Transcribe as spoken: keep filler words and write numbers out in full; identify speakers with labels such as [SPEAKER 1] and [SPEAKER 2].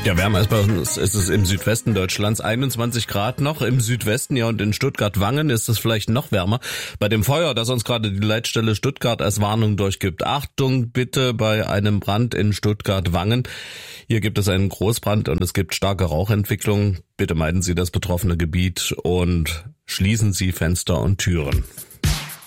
[SPEAKER 1] Ja, wärmer als bei uns ist es im Südwesten Deutschlands, einundzwanzig Grad noch. Im Südwesten, ja, und in Stuttgart-Wangen ist es vielleicht noch wärmer. Bei dem Feuer, das uns gerade die Leitstelle Stuttgart als Warnung durchgibt. Achtung bitte bei einem Brand in Stuttgart-Wangen. Hier gibt es einen Großbrand und es gibt starke Rauchentwicklung. Bitte meiden Sie das betroffene Gebiet und schließen Sie Fenster und Türen.